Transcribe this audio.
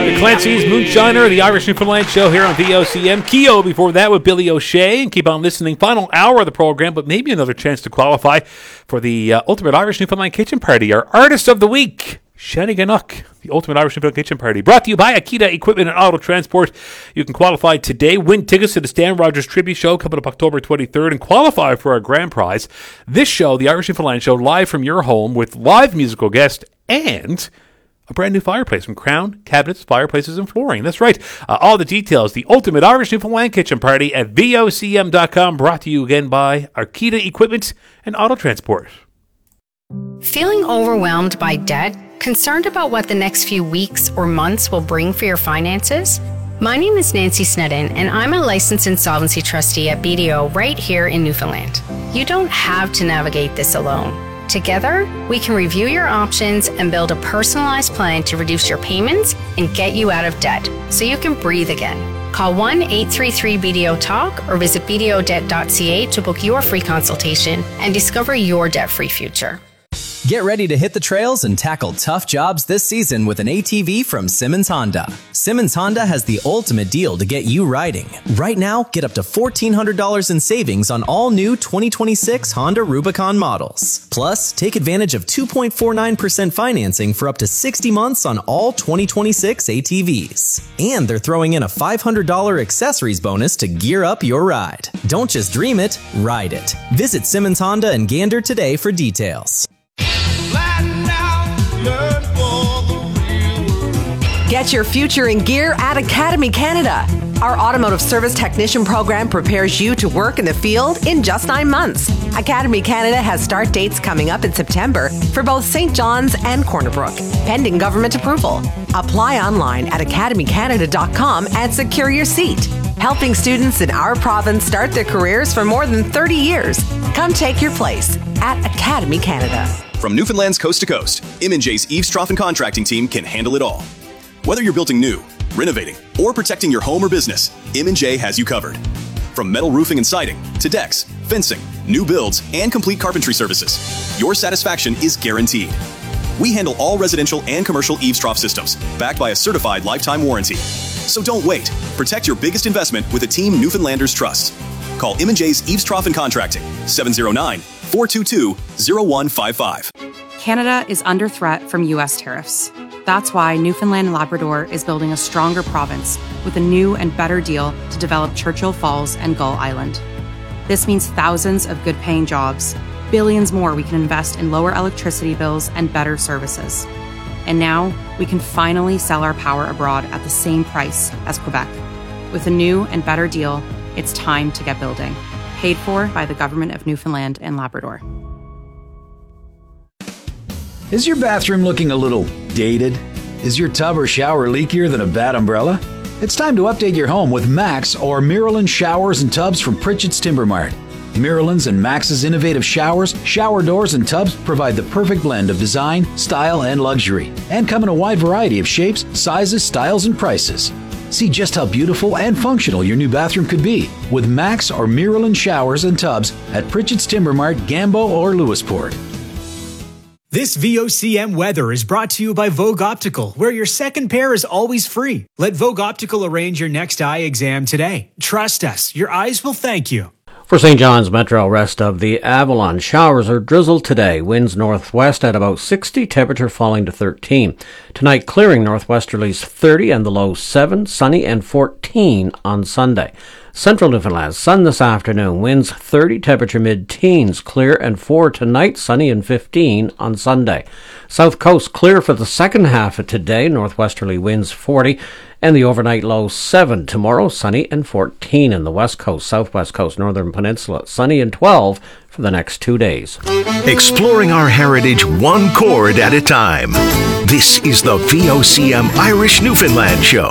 Clancy's Moonshiner, the Irish Newfoundland Show here on VOCM. Keo before that with Billy O'Shea. And keep on listening. Final hour of the program, but maybe another chance to qualify for the Ultimate Irish Newfoundland Kitchen Party. Our Artist of the Week, Shani Gannock, the Ultimate Irish Newfoundland Kitchen Party. Brought to you by Akita Equipment and Auto Transport. You can qualify today. Win tickets to the Stan Rogers Tribute Show coming up October 23rd and qualify for our grand prize. This show, the Irish Newfoundland Show, live from your home with live musical guests and a brand new fireplace from Crown Cabinets, Fireplaces, and Flooring. That's right. All the details, the Ultimate Irish Newfoundland Kitchen Party at VOCM.com. Brought to you again by Arcata Equipment and Auto Transport. Feeling overwhelmed by debt? Concerned about what the next few weeks or months will bring for your finances? My name is Nancy Snedden, and I'm a licensed insolvency trustee at BDO right here in Newfoundland. You don't have to navigate this alone. Together, we can review your options and build a personalized plan to reduce your payments and get you out of debt so you can breathe again. Call 1-833-BDO-TALK or visit bdodebt.ca to book your free consultation and discover your debt-free future. Get ready to hit the trails and tackle tough jobs this season with an ATV from Simmons Honda. Simmons Honda has the ultimate deal to get you riding. Right now, get up to $1,400 in savings on all new 2026 Honda Rubicon models. Plus, take advantage of 2.49% financing for up to 60 months on all 2026 ATVs. And they're throwing in a $500 accessories bonus to gear up your ride. Don't just dream it, ride it. Visit Simmons Honda and Gander today for details. Get your future in gear at Academy Canada. Our automotive service technician program prepares you to work in the field in just 9 months. Academy Canada has start dates coming up in September for both St. John's and Corner Brook, pending government approval. Apply online at academycanada.com and secure your seat. Helping students in our province start their careers for more than 30 years. Come take your place at Academy Canada. From Newfoundland's coast to coast, M&J's Eaves Trough Contracting team can handle it all. Whether you're building new, renovating, or protecting your home or business, M&J has you covered. From metal roofing and siding to decks, fencing, new builds, and complete carpentry services, your satisfaction is guaranteed. We handle all residential and commercial eaves trough systems, backed by a certified lifetime warranty. So don't wait. Protect your biggest investment with a team Newfoundlanders trust. Call M&J's Eaves Trough Contracting, 709-422-0155. Canada is under threat from U.S. tariffs. That's why Newfoundland and Labrador is building a stronger province with a new and better deal to develop Churchill Falls and Gull Island. This means thousands of good-paying jobs, billions more we can invest in lower electricity bills and better services. And now we can finally sell our power abroad at the same price as Quebec. With a new and better deal, it's time to get building. Paid for by the Government of Newfoundland and Labrador. Is your bathroom looking a little dated? Is your tub or shower leakier than a bad umbrella? It's time to update your home with Max or Miralyn Showers and Tubs from Pritchett's Timber Mart. Miralyn's and Max's innovative showers, shower doors, and tubs provide the perfect blend of design, style, and luxury, and come in a wide variety of shapes, sizes, styles, and prices. See just how beautiful and functional your new bathroom could be with Max or Miralyn Showers and Tubs at Pritchett's Timber Mart, Gambo, or Lewisport. This VOCM weather is brought to you by Vogue Optical, where your second pair is always free. Let Vogue Optical arrange your next eye exam today. Trust us, your eyes will thank you. For St. John's Metro, rest of the Avalon, showers or drizzle today. Winds northwest at about 60, temperature falling to 13. Tonight, clearing northwesterlies 30 and the low 7, sunny and 14 on Sunday. Central Newfoundland, sun this afternoon, winds 30, temperature mid-teens, clear and 4 tonight, sunny and 15 on Sunday. South Coast, clear for the second half of today, northwesterly winds 40, and the overnight low 7. Tomorrow, sunny and 14 in the West Coast, Southwest Coast, Northern Peninsula, sunny and 12 for the next 2 days. Exploring our heritage one chord at a time. This is the VOCM Irish Newfoundland Show.